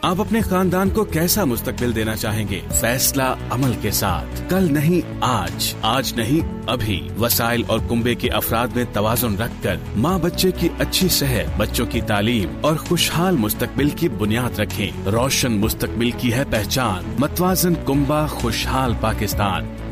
आप अपने खानदान को कैसा मुस्तकबिल देना चाहेंगे? फैसला अमल के साथ। कल नहीं आज, आज नहीं अभी। वसाइल और कुंबे के अफराद में तवाजुन रखकर माँ बच्चे की अच्छी सेहत, बच्चों की तालीम और खुशहाल मुस्तकबिल की बुनियाद रखें। रोशन मुस्तकबिल की है पहचान। मतवाजन कुंबा, खुशहाल पाकिस्तान।